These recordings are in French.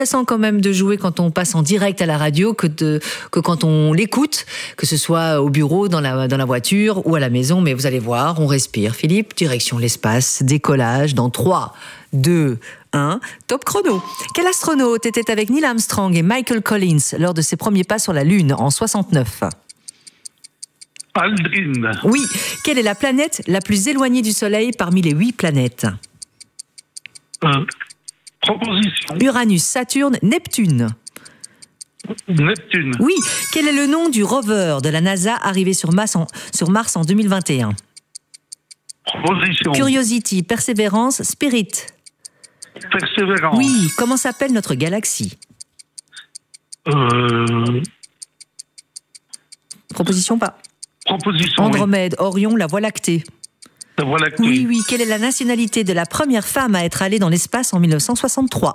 Intéressant quand même de jouer quand on passe en direct à la radio que quand on l'écoute, que ce soit au bureau, dans la voiture ou à la maison. Mais vous allez voir, on respire. Philippe, direction l'espace, décollage dans 3, 2, 1, top chrono. Quel astronaute était avec Neil Armstrong et Michael Collins lors de ses premiers pas sur la Lune en 69? Aldrin. Oui. Quelle est la planète la plus éloignée du Soleil parmi les 8 planètes? Proposition. Uranus, Saturne, Neptune. Neptune. Oui. Quel est le nom du rover de la NASA arrivé sur Mars en 2021? Proposition. Curiosity, Persévérance, Spirit. Persévérance. Oui. Comment s'appelle notre galaxie? Proposition pas. Proposition. Andromède, Orion, la Voie lactée. La Voie lactée. Oui, oui. Quelle est la nationalité de la première femme à être allée dans l'espace en 1963?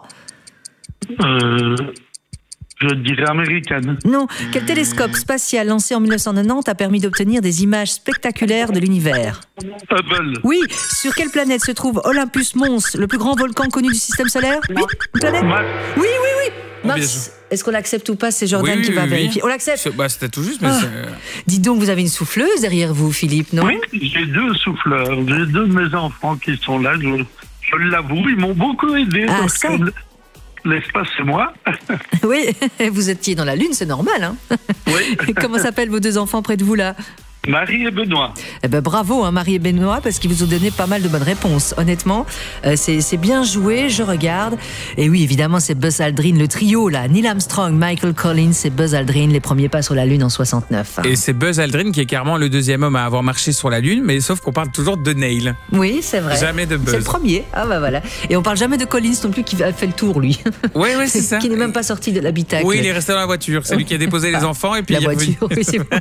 Je dirais américaine. Non. Quel télescope spatial lancé en 1990 a permis d'obtenir des images spectaculaires de l'univers? Hubble. Oui. Sur quelle planète se trouve Olympus Mons, le plus grand volcan connu du système solaire? Oui. Une planète? Mars. Oui, oui, oui. Mars. Est-ce qu'on l'accepte ou pas? C'est Jordan qui va vérifier. On l'accepte? C'était tout juste, mais Dites donc, vous avez une souffleuse derrière vous, Philippe, non? Oui, j'ai 2 souffleurs. J'ai 2 de mes enfants qui sont là. Je l'avoue, ils m'ont beaucoup aidé. Ah, parce ça. que l'espace, c'est moi. Oui, vous étiez dans la Lune, c'est normal, hein? Oui. Comment s'appellent vos 2 enfants près de vous, là? Marie et Benoît. Eh ben, bravo, hein, Marie et Benoît, parce qu'ils vous ont donné pas mal de bonnes réponses. Honnêtement, c'est bien joué, je regarde. Et oui, évidemment, c'est Buzz Aldrin, le trio, là. Neil Armstrong, Michael Collins et Buzz Aldrin, les premiers pas sur la Lune en 69. Et c'est Buzz Aldrin qui est carrément le 2e homme à avoir marché sur la Lune, mais sauf qu'on parle toujours de Neil. Oui, c'est vrai. Jamais de Buzz. C'est le premier. Ah bah voilà. Et on parle jamais de Collins non plus, qui a fait le tour, lui. Oui, c'est ça. Qui n'est même pas sorti de l'habitacle. Oui, il est resté dans la voiture. C'est lui qui a déposé les enfants et puis la il est revenu. voiture, oui, c'est vrai.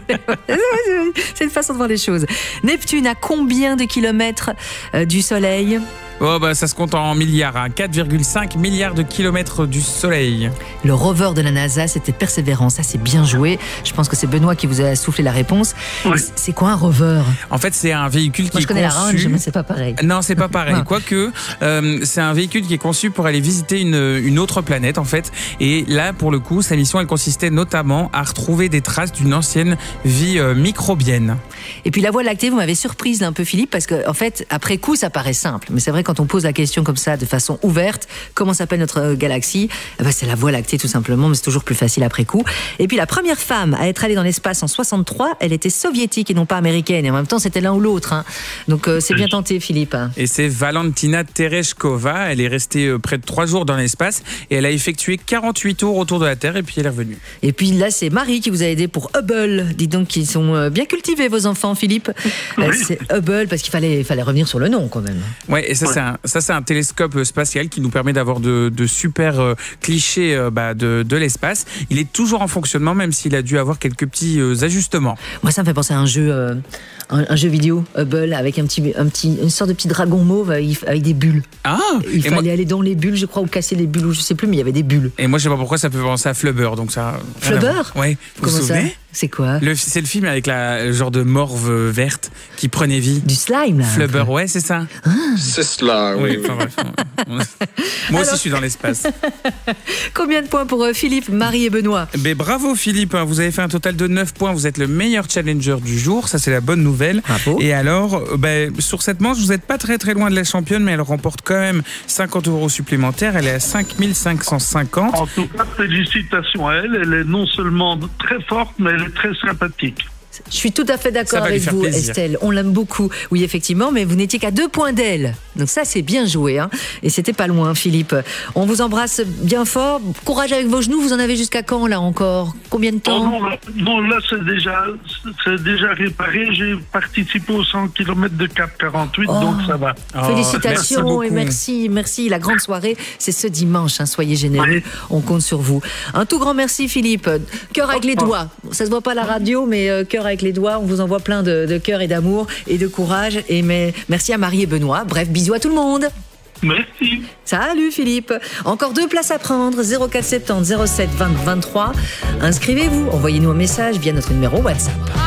C'est une façon de voir les choses. Neptune, à combien de kilomètres du Soleil? Oh bah ça se compte en milliards, hein. 4,5 milliards de kilomètres du Soleil. Le rover de la NASA, c'était Persévérance. Ça, c'est bien joué. Je pense que c'est Benoît qui vous a soufflé la réponse. Oui. C'est quoi un rover? En fait, c'est un véhicule qui Moi, est je connais conçu... la Range, mais c'est pas pareil. Non, c'est pas pareil. Non. Quoique, c'est un véhicule qui est conçu pour aller visiter une autre planète, en fait. Et là, pour le coup, sa mission, elle consistait notamment à retrouver des traces d'une ancienne vie microbienne. Et puis la Voie lactée, vous m'avez surprise là, un peu, Philippe, parce que en fait, après coup, ça paraît simple. Mais c'est vrai, quand on pose la question comme ça, de façon ouverte, comment s'appelle notre galaxie? C'est la Voie lactée, tout simplement, mais c'est toujours plus facile après coup. Et puis la première femme à être allée dans l'espace en 63, elle était soviétique et non pas américaine. Et en même temps, c'était l'un ou l'autre, hein. Donc c'est bien tenté, Philippe. Et c'est Valentina Tereshkova. Elle est restée près de 3 jours dans l'espace et elle a effectué 48 tours autour de la Terre et puis elle est revenue. Et puis là, c'est Marie qui vous a aidé pour Hubble. Dites donc qu'ils sont bien cultivés, vos enfants, Philippe. Oui. C'est Hubble, parce qu'il fallait revenir sur le nom, quand même. Ouais, et ça, c'est un télescope spatial qui nous permet d'avoir de super clichés de l'espace. Il est toujours en fonctionnement, même s'il a dû avoir quelques petits ajustements. Moi, ça me fait penser à un jeu vidéo, Hubble, avec une sorte de petit dragon mauve avec des bulles. Ah! Il fallait aller dans les bulles, je crois, ou casser les bulles, ou je sais plus, mais il y avait des bulles. Et moi, je sais pas pourquoi ça peut penser à Flubber, donc ça... Flubber? Ouais. Vous vous souvenez? C'est quoi? C'est le film avec le genre de morve verte qui prenait vie. Du slime, là. Flubber, ouais, c'est ça. Ah. C'est cela, oui. Enfin, bref. Moi aussi, je suis dans l'espace. Combien de points pour Philippe, Marie et Benoît? Bravo Philippe, vous avez fait un total de 9 points. Vous êtes le meilleur challenger du jour, ça c'est la bonne nouvelle. Bravo. Et alors, sur cette manche, vous n'êtes pas très très loin de la championne, mais elle remporte quand même 50 € supplémentaires. Elle est à 5550. En tout cas, félicitations à elle. Elle est non seulement très forte, mais elle est très sympathique. Je suis tout à fait Ça d'accord va lui avec faire vous, plaisir. Estelle. On l'aime beaucoup. Oui, effectivement, mais vous n'étiez qu'à 2 points d'elle. Donc ça, c'est bien joué, hein. Et c'était pas loin, Philippe. On vous embrasse bien fort. Courage avec vos genoux. Vous en avez jusqu'à quand, là, encore? Combien de Oh temps? non, là, c'est déjà réparé. J'ai participé aux 100 km de Cap 48, donc ça va. Félicitations et merci. La grande soirée, c'est ce dimanche, hein. Soyez généreux. Oui. On compte sur vous. Un tout grand merci, Philippe. Cœur avec les doigts. Ça se voit pas à la radio, mais cœur avec les doigts. On vous envoie plein de cœur et d'amour et de courage. Merci à Marie et Benoît. Bref, bisous à tout le monde. Merci. Salut Philippe. Encore 2 places à prendre. 04 70 07 20 23. Inscrivez-vous. Envoyez-nous un message via notre numéro WhatsApp.